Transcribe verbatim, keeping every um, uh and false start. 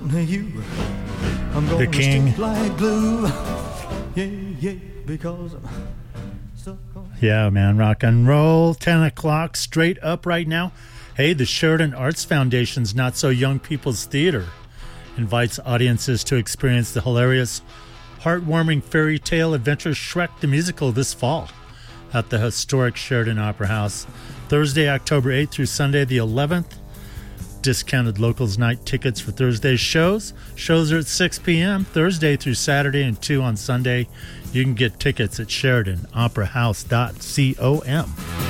on you. I'm gonna The king. stick like glue. Yeah, yeah, because I'm stuck on. Yeah, man, rock and roll. ten o'clock, straight up right now. Hey, the Sheridan Arts Foundation's Not So Young People's Theater invites audiences to experience the hilarious, heartwarming fairy tale adventure Shrek the Musical this fall at the historic Sheridan Opera House, Thursday, October eighth through Sunday the eleventh. Discounted Locals Night tickets for Thursday's shows. Shows are at six p.m. Thursday through Saturday and two on Sunday. You can get tickets at Sheridan Opera House dot com.